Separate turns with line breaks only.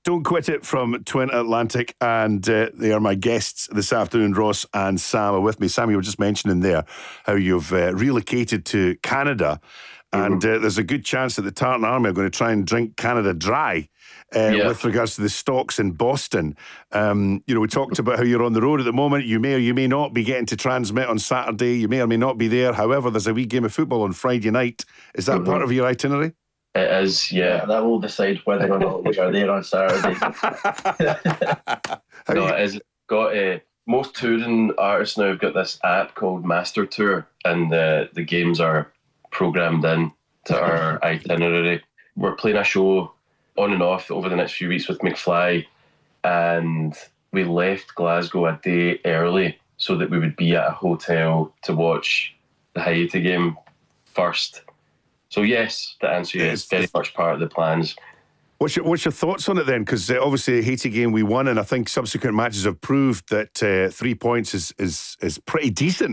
Don't Quit It from Twin Atlantic, and they are my guests this afternoon. Ross and Sam are with me. Sam, you were just mentioning there how you've relocated to Canada, and there's a good chance that the Tartan Army are going to try and drink Canada dry with regards to the stocks in Boston. We talked about how you're on the road at the moment. You may or you may not be getting to transmit on Saturday. You may or may not be there. However, there's a wee game of football on Friday night. Is that part of your itinerary?
It is, yeah. That will decide whether or not we are there on Saturday. No, it is. Most touring artists now have got this app called Master Tour, and the games are programmed in to our itinerary. We're playing a show on and off over the next few weeks with McFly, and we left Glasgow a day early so that we would be at a hotel to watch the Haiti game first. So yes, to answer you, it's very much part of the plans.
What's your thoughts on it then? Because obviously the Haiti game we won, and I think subsequent matches have proved that 3 points is pretty decent.